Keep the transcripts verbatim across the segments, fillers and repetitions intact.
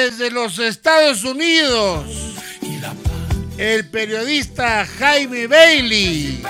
desde los Estados Unidos, el periodista Jaime Bailey.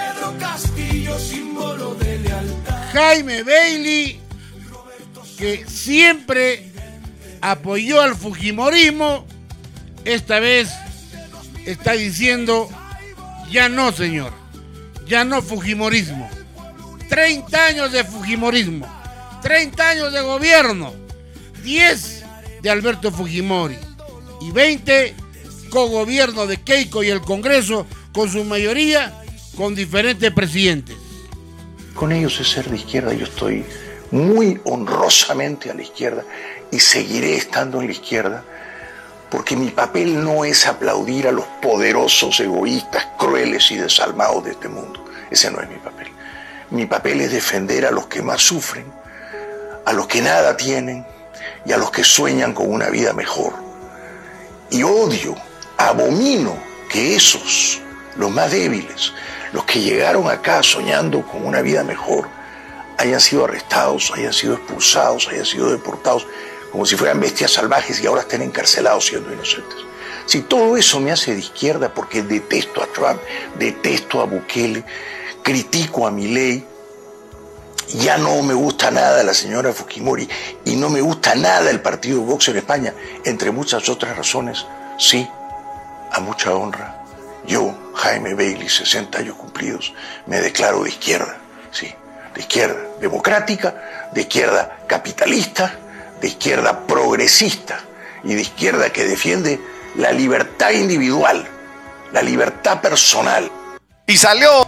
Jaime Bailey, que siempre apoyó al fujimorismo, esta vez está diciendo, ya no, señor, ya no fujimorismo. treinta años de fujimorismo, treinta años de gobierno, diez de Alberto Fujimori y veinte cogobierno de Keiko y el Congreso, con su mayoría con diferentes presidentes. Con ellos es ser de izquierda, yo estoy muy honrosamente a la izquierda y seguiré estando en la izquierda, porque mi papel no es aplaudir a los poderosos, egoístas, crueles y desalmados de este mundo. Ese no es mi papel. Mi papel es defender a los que más sufren, a los que nada tienen y a los que sueñan con una vida mejor. Y odio, abomino que esos, los más débiles, los que llegaron acá soñando con una vida mejor, hayan sido arrestados, hayan sido expulsados, hayan sido deportados, como si fueran bestias salvajes y ahora estén encarcelados siendo inocentes. Si todo eso me hace de izquierda porque detesto a Trump, detesto a Bukele, critico a Milei, ya no me gusta nada la señora Fujimori y no me gusta nada el partido Vox en España, entre muchas otras razones, sí, a mucha honra, yo, Jaime Bailey, sesenta años cumplidos, me declaro de izquierda, sí, de izquierda democrática, de izquierda capitalista, de izquierda progresista y de izquierda que defiende la libertad individual, la libertad personal. Y salió.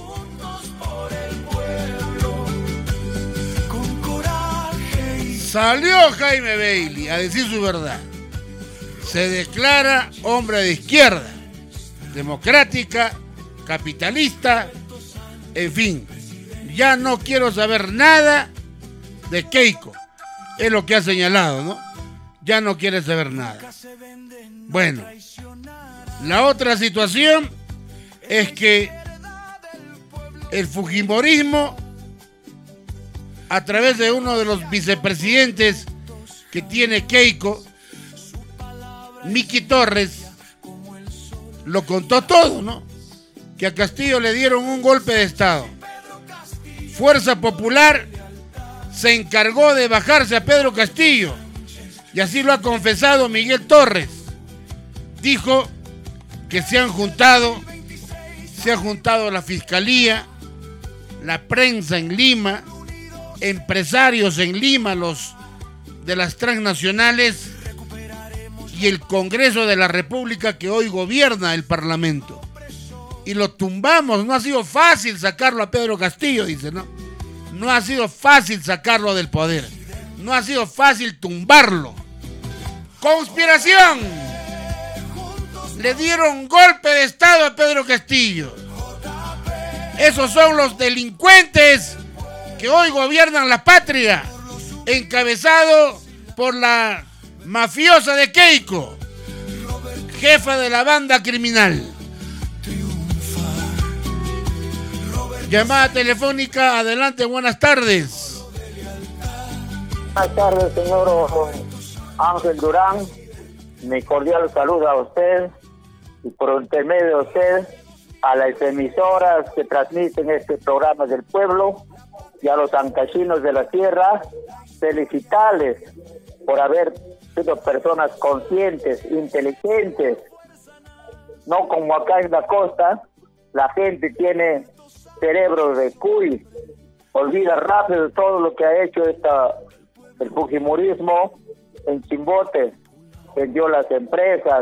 Salió Jaime Bailey a decir su verdad. Se declara hombre de izquierda, democrática, capitalista, en fin, ya no quiero saber nada de Keiko. Es lo que ha señalado, ¿no? Ya no quiere saber nada. Bueno, la otra situación es que el fujimorismo, a través de uno de los vicepresidentes que tiene Keiko, Miki Torres, lo contó todo, ¿no? Que a Castillo le dieron un golpe de Estado. Fuerza Popular se encargó de bajarse a Pedro Castillo, y así lo ha confesado Miguel Torres. Dijo que se han juntado, se ha juntado la Fiscalía, la prensa en Lima, empresarios en Lima, los de las transnacionales, y el Congreso de la República, que hoy gobierna el Parlamento. Y lo tumbamos. No ha sido fácil sacarlo a Pedro Castillo, dice, ¿no? No ha sido fácil sacarlo del poder. No ha sido fácil tumbarlo. ¡Conspiración! Le dieron golpe de Estado a Pedro Castillo. Esos son los delincuentes que hoy gobiernan la patria, encabezado por la mafiosa de Keiko, jefa de la banda criminal. Llamada telefónica, adelante, buenas tardes. Buenas tardes, señor Ángel Durán. Mi cordial saludo a usted y por intermedio de usted a las emisoras que transmiten este programa del pueblo y a los ancachinos de la tierra, felicitarles por haber sido personas conscientes, inteligentes, no como acá en la costa, la gente tiene cerebro de cuy, olvida rápido todo lo que ha hecho esta, el fujimorismo en Chimbote, vendió las empresas,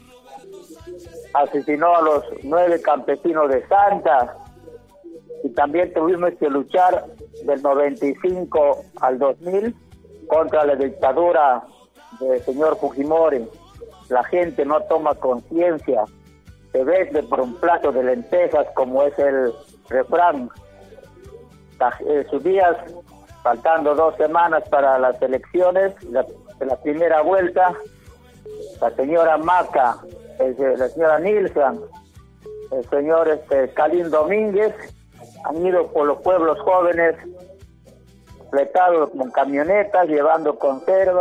asesinó a los nueve campesinos de Santa, y también tuvimos que luchar del noventa y cinco al dos mil contra la dictadura del señor Fujimori. La gente no toma conciencia, se vende por un plato de lentejas, como es el refrán. En sus días, faltando dos semanas para las elecciones, la, la primera vuelta, la señora Maca, el, la señora Nilsson, el señor este, Calín Domínguez, han ido por los pueblos jóvenes, fletados con camionetas, llevando conservas,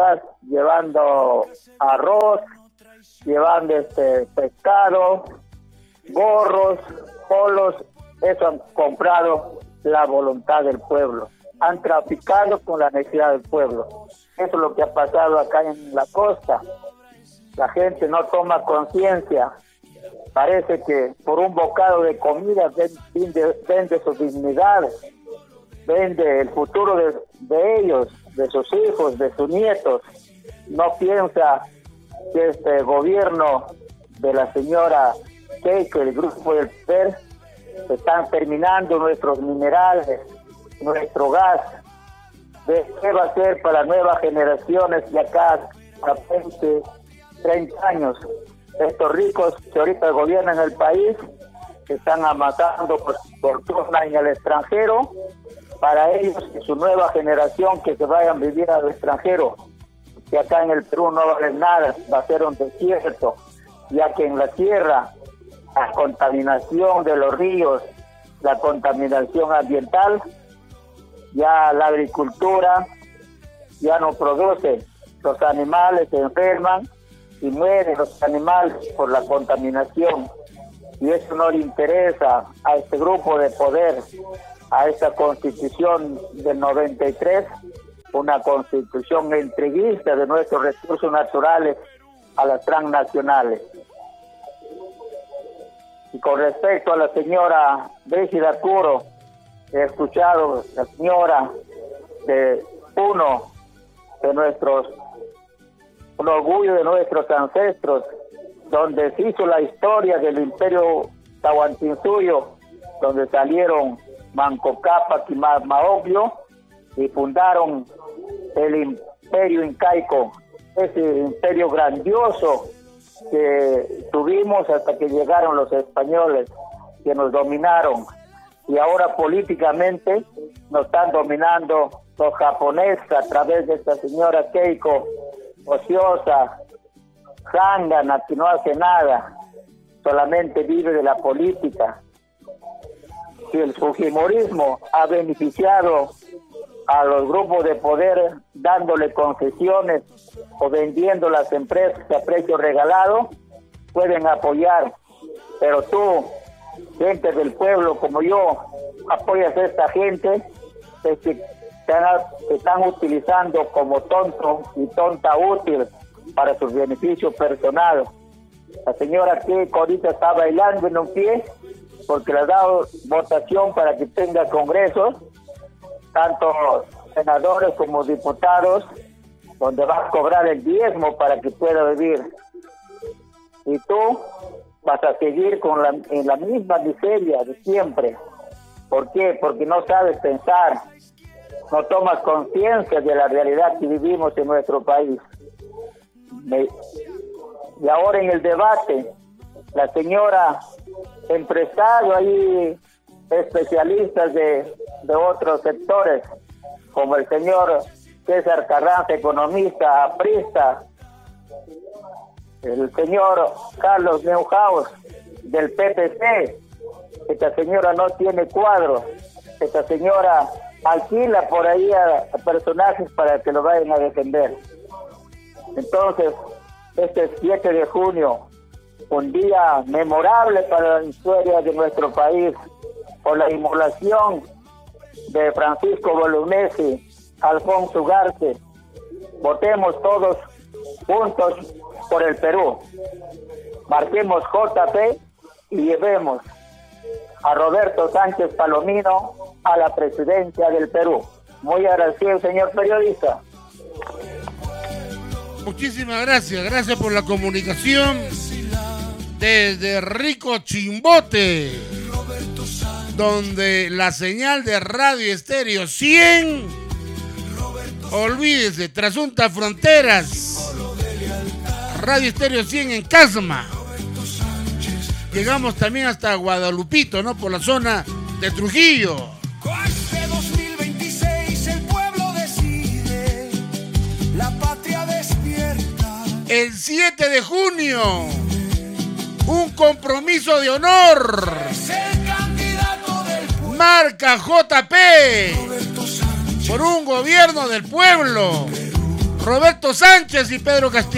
llevando arroz, llevando este pescado, gorros, polos. Eso han comprado la voluntad del pueblo. Han traficado con la necesidad del pueblo. Eso es lo que ha pasado acá en la costa. La gente no toma conciencia. Parece que por un bocado de comida vende, vende su dignidad, vende el futuro de, de ellos, de sus hijos, de sus nietos. No piensa que este gobierno de la señora Keiko, el grupo del poder, están terminando nuestros minerales, nuestro gas. ¿De qué va a ser para nuevas generaciones de acá a veinte, treinta años? Estos ricos que ahorita gobiernan el país están amasando por fortuna en el extranjero para ellos y su nueva generación que se vayan a vivir al extranjero, que acá en el Perú no va a haber nada, va a ser un desierto, ya que en la tierra la contaminación de los ríos, la contaminación ambiental, ya la agricultura ya no produce, los animales se enferman y mueren los animales por la contaminación, y eso no le interesa a este grupo de poder, a esta constitución del noventa y tres, una constitución entreguista de nuestros recursos naturales a las transnacionales. Y con respecto a la señora Brígida Curo, he escuchado la señora de uno de nuestros, un orgullo de nuestros ancestros, donde se hizo la historia del imperio Tahuantinsuyo, donde salieron Manco Cápac y Maoglio y fundaron el imperio incaico, ese imperio grandioso que tuvimos hasta que llegaron los españoles, que nos dominaron, y ahora políticamente nos están dominando los japoneses a través de esta señora Keiko, ociosa, zángana, que no hace nada, solamente vive de la política. Si el fujimorismo ha beneficiado a los grupos de poder dándole concesiones o vendiendo las empresas a precio regalado, pueden apoyar, pero tú, gente del pueblo como yo, apoyas a esta gente que te están utilizando como tonto y tonta útil para sus beneficios personales. La señora que ahorita está bailando en un pie porque le ha dado votación para que tenga congresos, tanto senadores como diputados, donde va a cobrar el diezmo para que pueda vivir. Y tú vas a seguir con la, en la misma miseria de siempre. ¿Por qué? Porque no sabes pensar, no tomas conciencia de la realidad que vivimos en nuestro país. Me, y ahora en el debate, la señora empresario ahí, especialistas de, de otros sectores, como el señor César Carranza, economista, aprista, el señor Carlos Neuhaus, del P P C. Esta señora no tiene cuadro, esta señora alquila por ahí a, a personajes para que lo vayan a defender. Entonces, este siete de junio, un día memorable para la historia de nuestro país, por la inmolación de Francisco Bolognesi, Alfonso Ugarte. Votemos todos juntos por el Perú. Marquemos J P y llevemos a Roberto Sánchez Palomino a la presidencia del Perú. Muy agradecido, señor periodista. Muchísimas gracias, gracias por la comunicación desde Rico Chimbote, donde la señal de Radio Estéreo cien, olvídese, trasunta fronteras, Radio Estéreo cien en Casma. Llegamos también hasta Guadalupito, ¿no? Por la zona de Trujillo. Este dos mil veintiséis el pueblo decide, la patria despierta. El siete de junio, un compromiso de honor. Es el candidato del pueblo. Marca J P por un gobierno del pueblo. Roberto Sánchez y Pedro Castillo.